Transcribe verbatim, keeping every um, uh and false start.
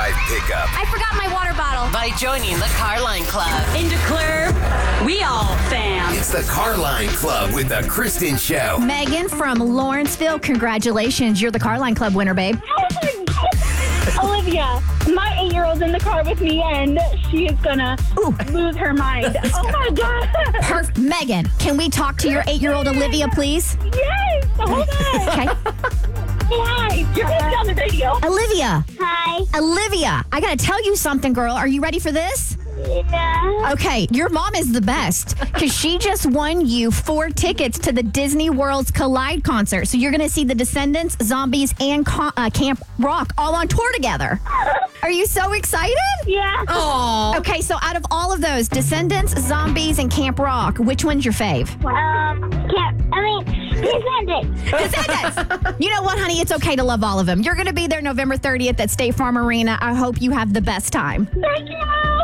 drive pickup. I forgot my water bottle. By joining the Carline Club. In DeClaire, we all fam. It's the Carline Club with the Kristen Show. Megan from Lawrenceville, congratulations. You're the Carline Club winner, babe. Oh my God. Olivia, my eight-year-old's in the car with me, and she is gonna Ooh. lose her mind. Oh my God. Perfect. Megan, can we talk to your eight-year-old Olivia, please? Yes. Hold on. Okay. Hi. You're just on the radio. Olivia. Hi. Olivia, I got to tell you something, girl. Are you ready for this? Yeah. Okay, your mom is the best because she just won you four tickets to the Disney World's Collide concert. So you're going to see the Descendants, Zombies, and Co- uh, Camp Rock all on tour together. Are you so excited? Yeah. Oh. Okay, so out of all of those, Descendants, Zombies, and Camp Rock, which one's your fave? Um, can't, I mean, Descendants. Descendants. You know what, honey? It's okay to love all of them. You're going to be there November thirtieth at State Farm Arena. I hope you have the best time. Thank you.